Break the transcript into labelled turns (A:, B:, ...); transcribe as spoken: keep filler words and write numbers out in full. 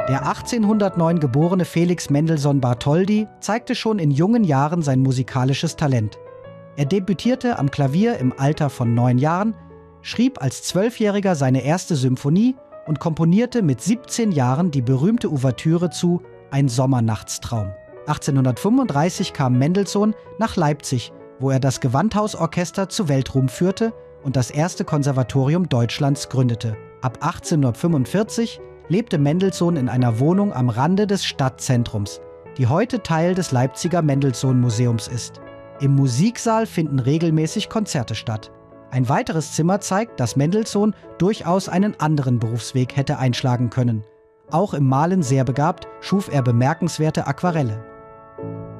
A: Der achtzehnhundertneun geborene Felix Mendelssohn Bartholdy zeigte schon in jungen Jahren sein musikalisches Talent. Er debütierte am Klavier im Alter von neun Jahren, schrieb als Zwölfjähriger seine erste Symphonie und komponierte mit siebzehn Jahren die berühmte Ouvertüre zu Ein Sommernachtstraum. achtzehnhundertfünfunddreißig kam Mendelssohn nach Leipzig, wo er das Gewandhausorchester zu Weltruhm führte und das erste Konservatorium Deutschlands gründete. Ab achtzehnhundertfünfundvierzig lebte Mendelssohn in einer Wohnung am Rande des Stadtzentrums, die heute Teil des Leipziger Mendelssohn-Museums ist. Im Musiksaal finden regelmäßig Konzerte statt. Ein weiteres Zimmer zeigt, dass Mendelssohn durchaus einen anderen Berufsweg hätte einschlagen können. Auch im Malen sehr begabt, schuf er bemerkenswerte Aquarelle.